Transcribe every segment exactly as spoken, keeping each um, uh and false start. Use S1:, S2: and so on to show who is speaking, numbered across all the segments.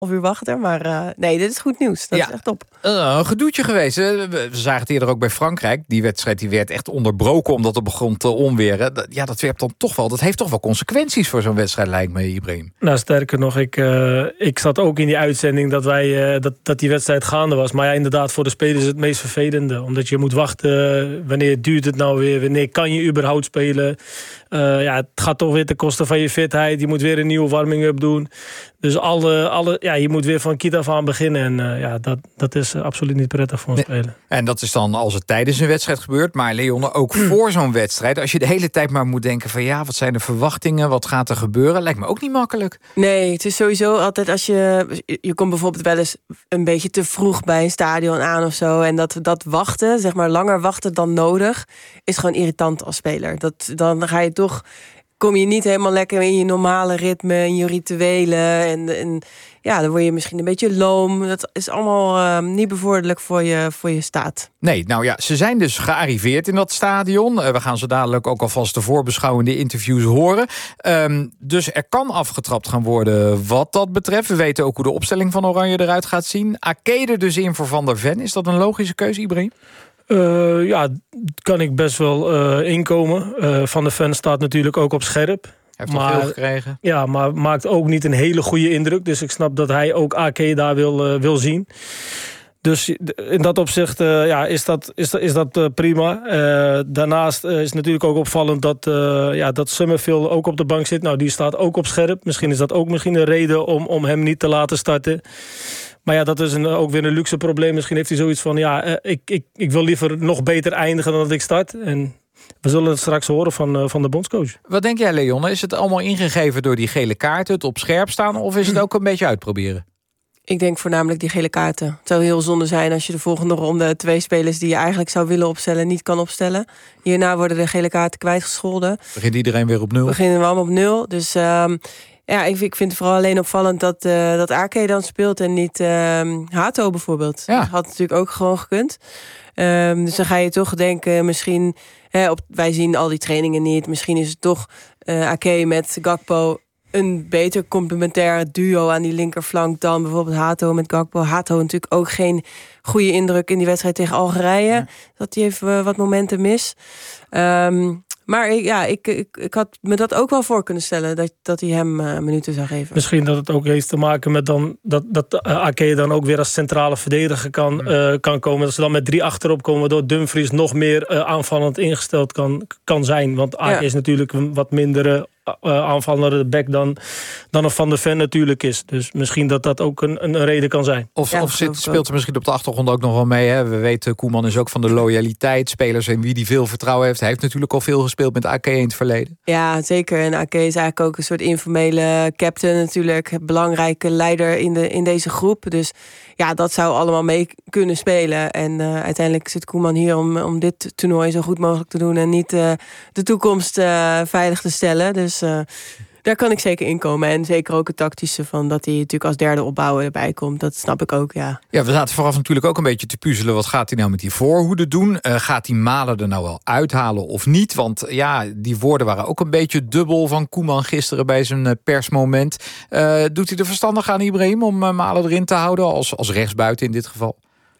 S1: Of uur wachten, maar uh, nee, dit is goed nieuws. Dat
S2: ja,
S1: is echt top.
S2: Uh, een gedoetje geweest. We, we zagen het eerder ook bij Frankrijk. Die wedstrijd die werd echt onderbroken omdat het begon te onweren. Dat, ja, dat werpt dan toch wel. Dat heeft toch wel consequenties voor zo'n wedstrijd, lijkt me, Ibrahim.
S3: Nou, sterker nog, ik, uh, ik zat ook in die uitzending dat, wij, uh, dat, dat die wedstrijd gaande was. Maar ja, inderdaad, voor de spelers is het meest vervelende. Omdat je moet wachten. Wanneer duurt het nou weer? Wanneer kan je überhaupt spelen? Uh, ja, het gaat toch weer ten koste van je fitheid. Je moet weer een nieuwe warming-up doen. Dus alle, alle, ja, je moet weer van kiet af aan beginnen. En uh, ja, dat, dat is uh, absoluut niet prettig voor een
S2: nee.
S3: speler.
S2: En dat is dan als het tijdens een wedstrijd gebeurt. Maar Leon, ook voor zo'n wedstrijd. Als je de hele tijd maar moet denken van ja, wat zijn de verwachtingen? Wat gaat er gebeuren? Lijkt me ook niet makkelijk.
S1: Nee, het is sowieso altijd als je... Je komt bijvoorbeeld wel eens een beetje te vroeg bij een stadion aan of zo. En dat, dat wachten, zeg maar langer wachten dan nodig, is gewoon irritant als speler. Dat, dan ga je toch... kom je niet helemaal lekker in je normale ritme, in je rituelen. En, en ja, dan word je misschien een beetje loom. Dat is allemaal uh, niet bevorderlijk voor je, voor je staat.
S2: Nee, nou ja, ze zijn dus gearriveerd in dat stadion. Uh, we gaan zo dadelijk ook alvast de voorbeschouwende interviews horen. Um, dus er kan afgetrapt gaan worden wat dat betreft. We weten ook hoe de opstelling van Oranje eruit gaat zien. Ake er dus in voor Van der Ven. Is dat een logische keuze, Ibrahim?
S3: Uh, ja, kan ik best wel uh, inkomen. Uh, Van der Ven staat natuurlijk ook op scherp.
S2: Hij heeft al veel gekregen.
S3: Ja, maar maakt ook niet een hele goede indruk. Dus ik snap dat hij ook Ake daar wil, uh, wil zien. Dus in dat opzicht uh, ja, is dat, is dat, is dat uh, prima. Uh, daarnaast uh, is het natuurlijk ook opvallend dat, uh, ja, dat Summerville ook op de bank zit. Nou, die staat ook op scherp. Misschien is dat ook misschien een reden om, om hem niet te laten starten. Maar ja, dat is een, ook weer een luxe probleem. Misschien heeft hij zoiets van, ja, uh, ik, ik, ik wil liever nog beter eindigen dan dat ik start. En we zullen het straks horen van, uh, van de bondscoach.
S2: Wat denk jij, Leon? Is het allemaal ingegeven door die gele kaarten, het op scherp staan, of is het ook een beetje uitproberen?
S1: Ik denk voornamelijk die gele kaarten. Het zou heel zonde zijn als je de volgende ronde twee spelers die je eigenlijk zou willen opstellen niet kan opstellen. Hierna worden de gele kaarten kwijtgescholden.
S2: Begint iedereen weer op nul?
S1: Beginnen we allemaal op nul. Dus um, ja, ik, ik vind het vooral alleen opvallend dat, uh, dat Ake dan speelt en niet uh, Hato bijvoorbeeld.
S2: Ja.
S1: Dat had natuurlijk ook gewoon gekund. Um, dus dan ga je toch denken, misschien, hè, op, wij zien al die trainingen niet. Misschien is het toch uh, Ake met Gakpo een beter complementair duo aan die linkerflank dan bijvoorbeeld Hato met Gakpo. Hato natuurlijk ook geen goede indruk in die wedstrijd tegen Algerije. Ja. Dat hij even uh, wat momenten mis. Um, maar ja, ik, ik, ik had me dat ook wel voor kunnen stellen, dat, dat hij hem uh, minuten zou geven.
S3: Misschien dat het ook heeft te maken met dan dat, dat uh, Ake dan ook weer als centrale verdediger kan, uh, kan komen. Dat ze dan met drie achterop komen, waardoor Dumfries nog meer uh, aanvallend ingesteld kan, kan zijn. Want Ake ja. is natuurlijk een wat mindere Uh, aanvallende back dan, dan een Van der Ven natuurlijk is. Dus misschien dat dat ook een, een reden kan zijn.
S2: Of,
S1: ja,
S2: of zit, speelt er misschien op de achtergrond ook nog wel mee. Hè? We weten, Koeman is ook van de loyaliteit. Spelers in wie die veel vertrouwen heeft. Hij heeft natuurlijk al veel gespeeld met Ake in het verleden.
S1: Ja, zeker. En Ake is eigenlijk ook een soort informele captain natuurlijk. Belangrijke leider in, de, in deze groep. Dus ja, dat zou allemaal mee kunnen spelen. En uh, uiteindelijk zit Koeman hier om, om dit toernooi zo goed mogelijk te doen. En niet uh, de toekomst uh, veilig te stellen. Dus Dus uh, daar kan ik zeker in komen. En zeker ook het tactische van dat hij natuurlijk als derde opbouwer erbij komt. Dat snap ik ook, ja.
S2: Ja, we zaten vooraf natuurlijk ook een beetje te puzzelen. Wat gaat hij nou met die voorhoede doen? Uh, gaat hij Malen er nou wel uithalen of niet? Want ja, die woorden waren ook een beetje dubbel van Koeman gisteren bij zijn uh, persmoment. Uh, doet hij er verstandig aan, Ibrahim, om uh, Malen erin te houden? Als, als rechtsbuiten in dit geval?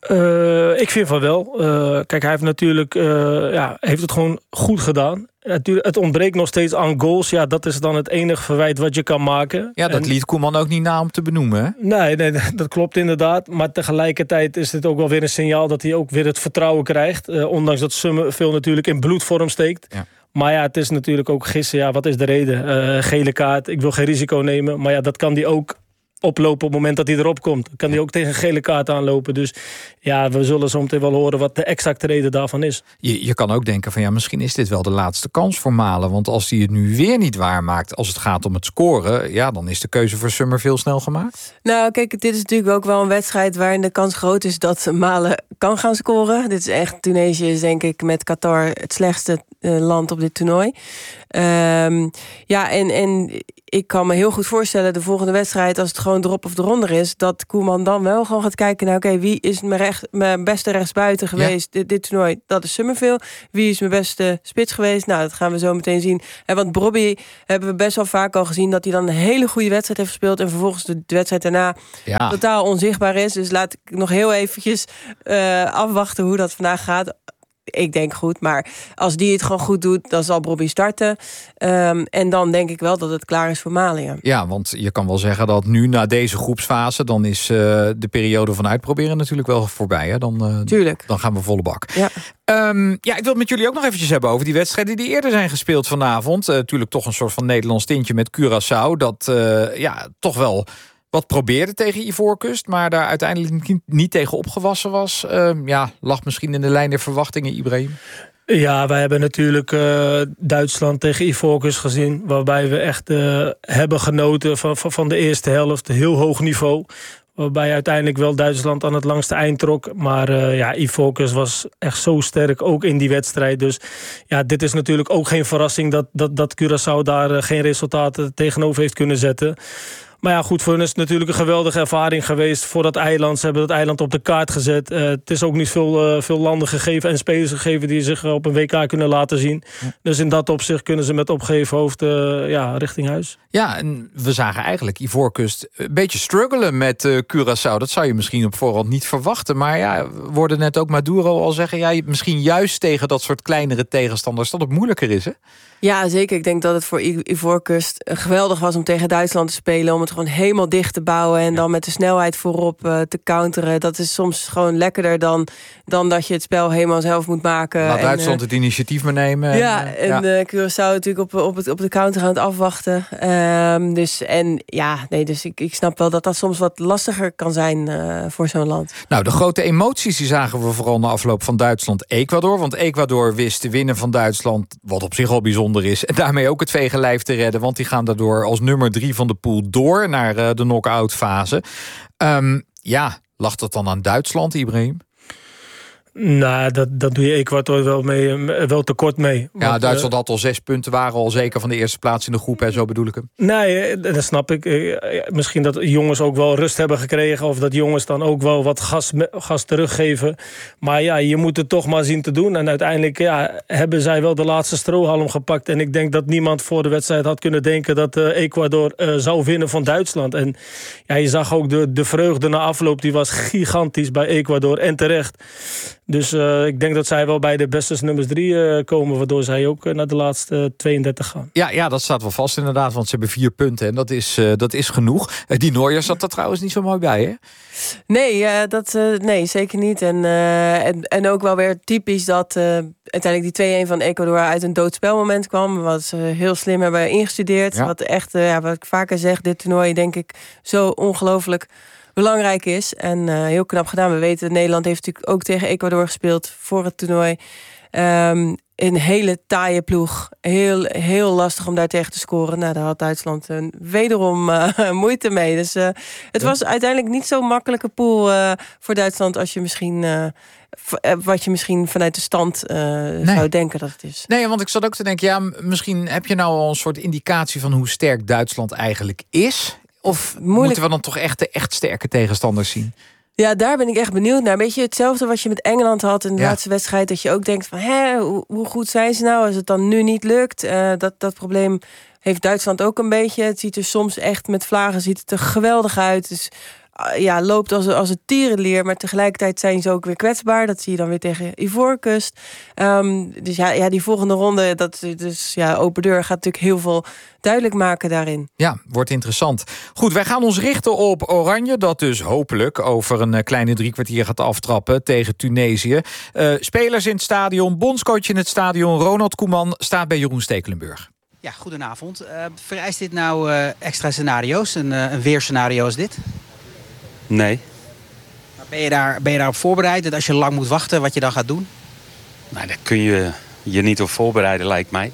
S3: Uh, ik vind van wel. Uh, kijk, hij heeft natuurlijk uh, ja, heeft het gewoon goed gedaan. Natuurlijk, het ontbreekt nog steeds aan goals. Ja, dat is dan het enige verwijt wat je kan maken.
S2: Ja, dat
S3: en,
S2: liet Koeman ook niet na om te benoemen, hè?
S3: Nee, nee, dat klopt inderdaad. Maar tegelijkertijd is dit ook wel weer een signaal dat hij ook weer het vertrouwen krijgt. Uh, ondanks dat Summerville natuurlijk in bloedvorm steekt. Ja. Maar ja, het is natuurlijk ook gissen. Ja, wat is de reden? Uh, gele kaart, ik wil geen risico nemen. Maar ja, dat kan hij ook oplopen op het moment dat hij erop komt. Dan kan hij ook tegen een gele kaart aanlopen. Dus ja, we zullen zo meteen wel horen wat de exacte reden daarvan is.
S2: Je, je kan ook denken van ja, misschien is dit wel de laatste kans voor Malen. Want als hij het nu weer niet waarmaakt als het gaat om het scoren, ja, dan is de keuze voor Summerville snel gemaakt.
S1: Nou, kijk, dit is natuurlijk ook wel een wedstrijd waarin de kans groot is dat Malen kan gaan scoren. Dit is echt, Tunesië is denk ik met Qatar het slechtste uh, land op dit toernooi. Um, ja, en, en ik kan me heel goed voorstellen, de volgende wedstrijd, als het gewoon erop of eronder is, dat Koeman dan wel gewoon gaat kijken naar, oké, okay, wie is mijn, recht, mijn beste rechtsbuiten geweest ja. dit, dit toernooi? Dat is Summerville. Wie is mijn beste spits geweest? Nou, dat gaan we zo meteen zien. En want Brobby hebben we best wel vaak al gezien dat hij dan een hele goede wedstrijd heeft gespeeld en vervolgens de wedstrijd daarna ja. totaal onzichtbaar is. Dus laat ik nog heel eventjes uh, afwachten hoe dat vandaag gaat. Ik denk goed, maar als die het gewoon goed doet, dan zal Brobby starten. Um, en dan denk ik wel dat het klaar is voor Malië.
S2: Ja, want je kan wel zeggen dat nu na deze groepsfase, dan is uh, de periode van uitproberen natuurlijk wel voorbij. Hè? Dan, uh,
S1: Tuurlijk.
S2: Dan gaan we volle bak.
S1: Ja.
S2: Um, ja, ik wil het met jullie ook nog eventjes hebben over die wedstrijden die eerder zijn gespeeld vanavond. Uh, natuurlijk toch een soort van Nederlands tintje met Curaçao. Dat uh, ja, toch wel wat probeerde tegen Ivoorkust, maar daar uiteindelijk niet, niet tegen opgewassen was. Uh, ja, lag misschien in de lijn der verwachtingen, Ibrahim?
S3: Ja, wij hebben natuurlijk uh, Duitsland tegen Ivoorkust gezien, waarbij we echt uh, hebben genoten van, van, van de eerste helft. Heel hoog niveau. Waarbij uiteindelijk wel Duitsland aan het langste eind trok. Maar uh, ja, Ivoorkust was echt zo sterk, ook in die wedstrijd. Dus ja, dit is natuurlijk ook geen verrassing dat, dat, dat Curaçao daar uh, geen resultaten tegenover heeft kunnen zetten. Maar ja, goed, voor hen is het natuurlijk een geweldige ervaring geweest voor dat eiland. Ze hebben dat eiland op de kaart gezet. Uh, het is ook niet veel, uh, veel landen gegeven en spelers gegeven die zich op een W K kunnen laten zien. Ja. Dus in dat opzicht kunnen ze met opgeheven hoofd uh, ja, richting huis.
S2: Ja, en we zagen eigenlijk Ivoorkust een beetje struggelen met uh, Curaçao. Dat zou je misschien op voorhand niet verwachten. Maar ja, we hoorden net ook Maduro al zeggen, ja, misschien juist tegen dat soort kleinere tegenstanders dat het moeilijker is, hè?
S1: Ja, zeker. Ik denk dat het voor Ivoorkust geweldig was om tegen Duitsland te spelen. Om het gewoon helemaal dicht te bouwen. En ja. dan met de snelheid voorop uh, te counteren. Dat is soms gewoon lekkerder dan, dan dat je het spel helemaal zelf moet maken.
S2: Laat
S1: en,
S2: Duitsland
S1: uh,
S2: het initiatief maar nemen.
S1: Ja,
S2: en,
S1: en
S2: ja.
S1: Uh, Curaçao natuurlijk op, op, het, op de counter aan het afwachten. Um, dus, en ja, nee, dus ik, ik snap wel dat dat soms wat lastiger kan zijn uh, voor zo'n land.
S2: Nou, de grote emoties die zagen we vooral na afloop van Duitsland-Ecuador. Want Ecuador wist te winnen van Duitsland, wat op zich al bijzonder is. En daarmee ook het vege lijf te redden. Want die gaan daardoor als nummer drie van de pool door naar uh, de knock-out fase. Um, ja, lag dat dan aan Duitsland, Ibrahim?
S3: Nou, dat, dat doe je Ecuador wel, mee, wel tekort mee.
S2: Ja,
S3: want,
S2: Duitsland
S3: uh,
S2: had al zes punten, waren al zeker van de eerste plaats in de groep. Hè, zo bedoel ik hem.
S3: Nee, dat snap ik. Misschien dat jongens ook wel rust hebben gekregen. Of dat jongens dan ook wel wat gas, gas teruggeven. Maar ja, je moet het toch maar zien te doen. En uiteindelijk ja, hebben zij wel de laatste strohalm gepakt. En ik denk dat niemand voor de wedstrijd had kunnen denken dat uh, Ecuador uh, zou winnen van Duitsland. En ja, je zag ook de, de vreugde na afloop. Die was gigantisch bij Ecuador en terecht. Dus uh, ik denk dat zij wel bij de beste nummers drie uh, komen, waardoor zij ook uh, naar de laatste uh, tweeëndertig gaan.
S2: Ja, ja, dat staat wel vast inderdaad, want ze hebben vier punten en dat is, uh, dat is genoeg. Uh, die Neuer zat er trouwens niet zo mooi bij, hè?
S1: Nee, uh, dat, uh, nee zeker niet. En, uh, en, en ook wel weer typisch dat uh, uiteindelijk die twee-een van Ecuador uit een doodspelmoment kwam. Wat ze heel slim hebben ingestudeerd. Ja. Wat echt, uh, ja, wat ik vaker zeg, dit toernooi denk ik zo ongelooflijk belangrijk is. En uh, heel knap gedaan. We weten, Nederland heeft natuurlijk ook tegen Ecuador gespeeld voor het toernooi. Um, een hele taaie ploeg. Heel, heel lastig om daar tegen te scoren. Nou, daar had Duitsland uh, wederom uh, moeite mee. Dus uh, het was uiteindelijk niet zo'n makkelijke pool uh, voor Duitsland als je misschien Uh, wat je misschien vanuit de stand uh, nee. zou denken dat het is.
S2: Nee, want ik zat ook te denken, ja, misschien heb je nou al een soort indicatie van hoe sterk Duitsland eigenlijk is. Of Moeilijk. moeten we dan toch echt de echt sterke tegenstanders zien?
S1: Ja, daar ben ik echt benieuwd naar. Een beetje hetzelfde wat je met Engeland had in de ja. laatste wedstrijd. Dat je ook denkt van, hè, hoe, hoe goed zijn ze nou als het dan nu niet lukt? Uh, dat, dat probleem heeft Duitsland ook een beetje. Het ziet er soms echt met vlagen ziet het er geweldig uit. Dus ja, loopt als, als een tierenleer, maar tegelijkertijd zijn ze ook weer kwetsbaar. Dat zie je dan weer tegen Ivoorkust. Um, dus ja, ja, die volgende ronde, dat dus ja, open deur gaat natuurlijk heel veel duidelijk maken daarin.
S2: Ja, wordt interessant. Goed, wij gaan ons richten op Oranje, dat dus hopelijk over een kleine drie kwartier gaat aftrappen tegen Tunesië. Uh, spelers in het stadion, bondscoach in het stadion, Ronald Koeman staat bij Jeroen Stekelenburg.
S4: Ja, goedenavond. Uh, vereist dit nou uh, extra scenario's, een, uh, een weerscenario als dit?
S5: Nee.
S4: Maar ben je daar, ben je daarop voorbereid dat als je lang moet wachten, wat je dan gaat doen?
S5: Nou, daar kun je je niet op voorbereiden, lijkt mij.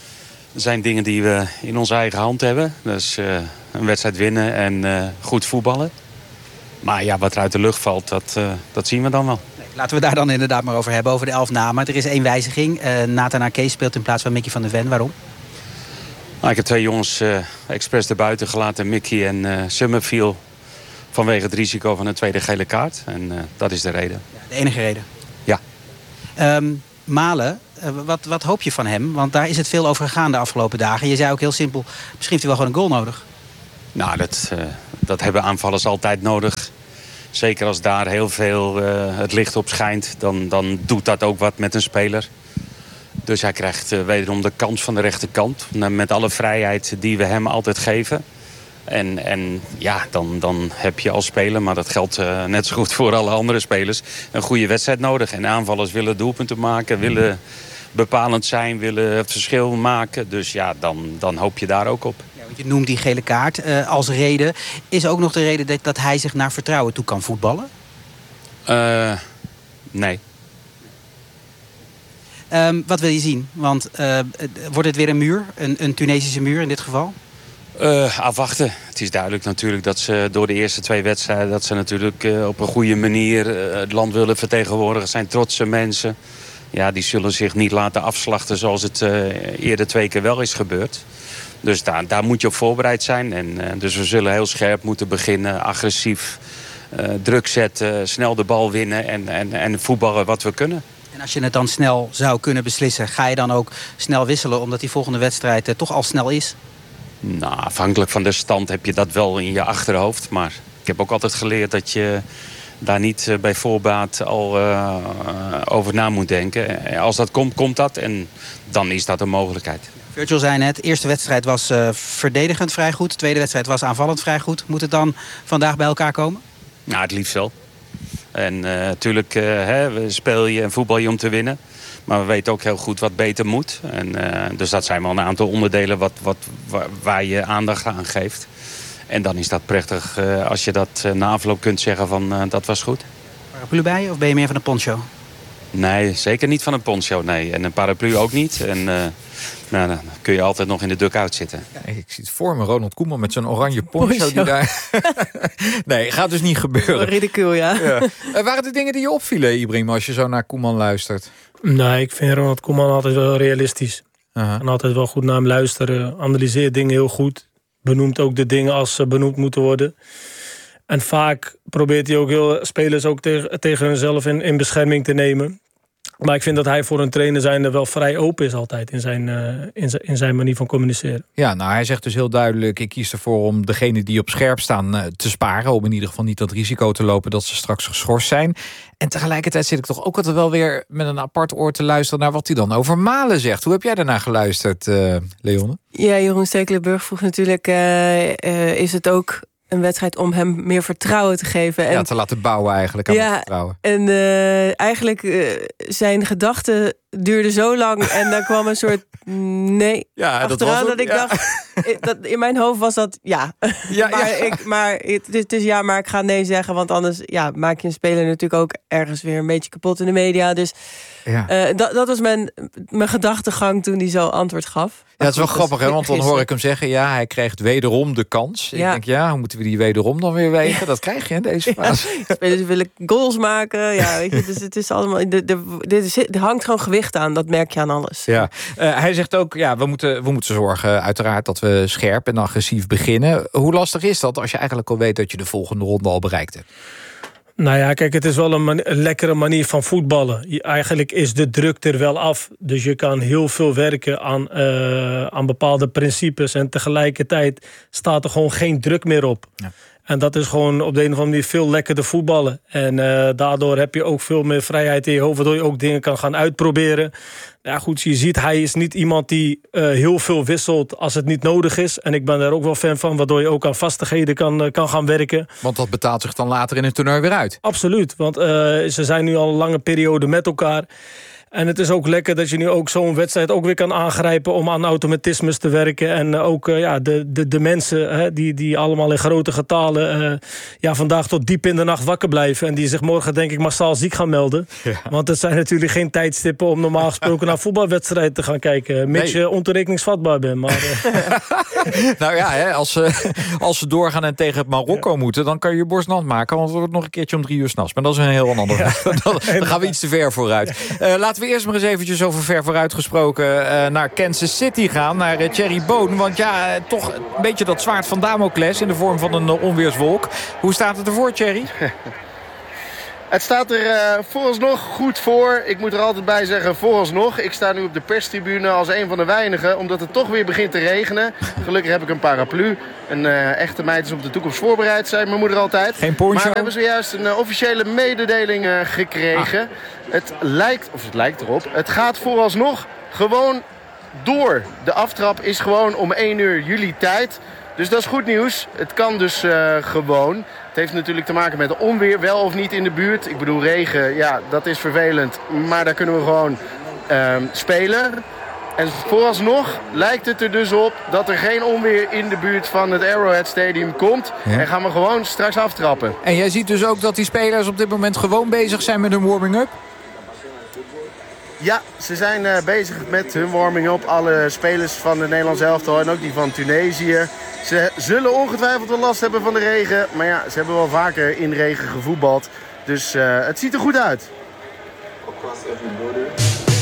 S5: Er zijn dingen die we in onze eigen hand hebben. Dus uh, een wedstrijd winnen en uh, goed voetballen. Maar ja, wat er uit de lucht valt, dat, uh, dat zien we dan wel.
S4: Nee, laten we daar dan inderdaad maar over hebben, over de elf namen. Er is één wijziging. Uh, Nathan Ake speelt in plaats van Mickey van der Ven. Waarom?
S5: Nou, ik heb twee jongens uh, expres erbuiten gelaten, Mickey en uh, Summerfield, vanwege het risico van een tweede gele kaart. En uh, dat is de reden.
S4: Ja, de enige reden?
S5: Ja.
S4: Um, Malen, uh, wat, wat hoop je van hem? Want daar is het veel over gegaan de afgelopen dagen. Je zei ook heel simpel, misschien heeft hij wel gewoon een goal nodig.
S5: Nou, dat, uh, dat hebben aanvallers altijd nodig. Zeker als daar heel veel uh, het licht op schijnt, dan, dan doet dat ook wat met een speler. Dus hij krijgt uh, wederom de kans van de rechterkant. Met alle vrijheid die we hem altijd geven. En, en ja, dan, dan heb je als speler, maar dat geldt uh, net zo goed voor alle andere spelers, een goede wedstrijd nodig. En aanvallers willen doelpunten maken, willen bepalend zijn, willen het verschil maken. Dus ja, dan, dan hoop je daar ook op.
S4: Ja, want je noemt die gele kaart uh, als reden. Is ook nog de reden dat, dat hij zich naar vertrouwen toe kan voetballen?
S5: Uh, nee.
S4: Um, wat wil je zien? Want uh, wordt het weer een muur? Een, een Tunesische muur in dit geval?
S5: Uh, afwachten. Het is duidelijk natuurlijk dat ze door de eerste twee wedstrijden, dat ze natuurlijk uh, op een goede manier uh, het land willen vertegenwoordigen. Het zijn trotse mensen. Ja, die zullen zich niet laten afslachten zoals het uh, eerder twee keer wel is gebeurd. Dus daar, daar moet je op voorbereid zijn. En, uh, dus we zullen heel scherp moeten beginnen, agressief, uh, druk zetten, snel de bal winnen en, en, en voetballen wat we kunnen.
S4: En als je het dan snel zou kunnen beslissen, ga je dan ook snel wisselen omdat die volgende wedstrijd uh, toch al snel is?
S5: Nou, afhankelijk van de stand heb je dat wel in je achterhoofd. Maar ik heb ook altijd geleerd dat je daar niet uh, bij voorbaat al uh, over na moet denken. Als dat komt, komt dat. En dan is dat een mogelijkheid.
S4: Virgil zei net, de eerste wedstrijd was uh, verdedigend vrij goed. De tweede wedstrijd was aanvallend vrij goed. Moet het dan vandaag bij elkaar komen?
S5: Nou, het liefst wel. En natuurlijk uh, hè, speel je en voetbal je om te winnen. Maar we weten ook heel goed wat beter moet. En, uh, dus dat zijn wel een aantal onderdelen wat, wat, waar, waar je aandacht aan geeft. En dan is dat prettig uh, als je dat uh, na afloop kunt zeggen van uh, dat was goed.
S4: Paraplu bij je of ben je meer van een poncho?
S5: Nee, zeker niet van een poncho. Nee. En een paraplu ook niet. En uh, nou, dan kun je altijd nog in de dugout zitten.
S2: Ja, ik zie het voor me, Ronald Koeman met zo'n oranje poncho. poncho. Die daar... nee, gaat dus niet gebeuren.
S1: Ridicule, ja.
S2: ja. Uh, waren er dingen die je opvielen, Ibrahim, als je zo naar Koeman luistert?
S3: Nee, ik vind Ronald Koeman altijd wel realistisch. Uh-huh. En altijd wel goed naar hem luisteren. Analyseert dingen heel goed. Benoemt ook de dingen als ze benoemd moeten worden. En vaak probeert hij ook heel spelers ook tegen, tegen hunzelf in, in bescherming te nemen. Maar ik vind dat hij voor een trainer zijnde wel vrij open is altijd in zijn, uh, in zijn, in zijn manier van communiceren.
S2: Ja, nou hij zegt dus heel duidelijk, ik kies ervoor om degenen die op scherp staan uh, te sparen. Om in ieder geval niet dat risico te lopen dat ze straks geschorst zijn. En tegelijkertijd zit ik toch ook altijd wel weer met een apart oor te luisteren naar wat hij dan over Malen zegt. Hoe heb jij daarnaar geluisterd, uh, Leone?
S1: Ja, Jeroen Stekelenburg vroeg natuurlijk, uh, uh, is het ook een wedstrijd om hem meer vertrouwen te geven. En,
S2: ja, te laten bouwen eigenlijk aan
S1: ja,
S2: het vertrouwen.
S1: En uh, eigenlijk uh, zijn gedachten duurden zo lang en dan kwam een soort nee
S2: ja,
S1: achteraan
S2: dat, was
S1: dat ik
S2: ja.
S1: dacht, dat, in mijn hoofd was dat ja.
S2: ja,
S1: maar,
S2: ja.
S1: ik, maar het, het is ja, maar ik ga nee zeggen, want anders ja, maak je een speler natuurlijk ook ergens weer een beetje kapot in de media. Dus ja. uh, dat, dat was mijn, mijn gedachtegang toen hij zo antwoord gaf.
S2: Ja, het is wel grappig, hè? Want dan hoor ik hem zeggen, ja, hij kreeg wederom de kans. Ja. Ik denk, ja, hoe moeten we die wederom dan weer wegen? Ja. Dat krijg je in deze fase.
S1: Ja, spelers willen goals maken. Ja, weet je, dus het is allemaal. De, de, de, er hangt gewoon gewicht aan, dat merk je aan alles.
S2: Ja. Uh, hij zegt ook, ja, we moeten, we moeten zorgen, uiteraard, dat we scherp en agressief beginnen. Hoe lastig is dat als je eigenlijk al weet dat je de volgende ronde al bereikt hebt?
S3: Nou ja, kijk, het is wel een, man- een lekkere manier van voetballen. Je, eigenlijk is de druk er wel af. Dus je kan heel veel werken aan, uh, aan bepaalde principes. En tegelijkertijd staat er gewoon geen druk meer op. Ja. En dat is gewoon op de een of andere manier veel lekkerder voetballen. En uh, daardoor heb je ook veel meer vrijheid in je hoofd, waardoor je ook dingen kan gaan uitproberen. Ja goed, je ziet, hij is niet iemand die uh, heel veel wisselt als het niet nodig is. En ik ben daar ook wel fan van, waardoor je ook aan vastigheden kan, uh, kan gaan werken.
S2: Want dat betaalt zich dan later in het toernooi weer uit.
S3: Absoluut, want uh, ze zijn nu al een lange periode met elkaar. En het is ook lekker dat je nu ook zo'n wedstrijd ook weer kan aangrijpen om aan automatismes te werken. En uh, ook uh, ja, de, de, de mensen hè, die, die allemaal in grote getalen uh, ja, vandaag tot diep in de nacht wakker blijven. En die zich morgen denk ik massaal ziek gaan melden. Ja. Want het zijn natuurlijk geen tijdstippen om normaal gesproken naar voetbalwedstrijden te gaan kijken. Mits nee. je ontoerekeningsvatbaar bent. Maar, uh...
S2: nou ja, hè, als, ze, als ze doorgaan en tegen het Marokko ja. moeten, dan kan je je borst nat maken. Want het wordt nog een keertje om drie uur 's nachts. Maar dat is een heel ander. Ja. dan, dan gaan we iets te ver vooruit. Uh, laten laten we eerst maar eens eventjes over ver vooruitgesproken uh, naar Kansas City gaan. Naar uh, Thierry Boon. Want ja, uh, toch een beetje dat zwaard van Damocles in de vorm van een uh, onweerswolk. Hoe staat het ervoor, Thierry?
S6: Het staat er uh, vooralsnog goed voor. Ik moet er altijd bij zeggen vooralsnog. Ik sta nu op de perstribune als een van de weinigen. Omdat het toch weer begint te regenen. Gelukkig heb ik een paraplu. Een uh, echte meid is op de toekomst voorbereid, zei mijn moeder altijd.
S2: Geen poncho?
S6: Maar we hebben zojuist een uh, officiële mededeling uh, gekregen. Ah. Het lijkt, of het lijkt erop, het gaat vooralsnog gewoon door. De aftrap is gewoon om één uur jullie tijd. Dus dat is goed nieuws. Het kan dus uh, gewoon. Het heeft natuurlijk te maken met de onweer, wel of niet in de buurt. Ik bedoel, regen, ja, dat is vervelend. Maar daar kunnen we gewoon uh, spelen. En vooralsnog lijkt het er dus op dat er geen onweer in de buurt van het Arrowhead Stadium komt. Ja. En gaan we gewoon straks aftrappen.
S2: En jij ziet dus ook dat die spelers op dit moment gewoon bezig zijn met hun warming-up?
S6: Ja, ze zijn uh, bezig met hun warming-up. Alle spelers van de Nederlands elftal en ook die van Tunesië. Ze zullen ongetwijfeld wel last hebben van de regen. Maar ja, ze hebben wel vaker in regen gevoetbald. Dus uh, het ziet er goed uit.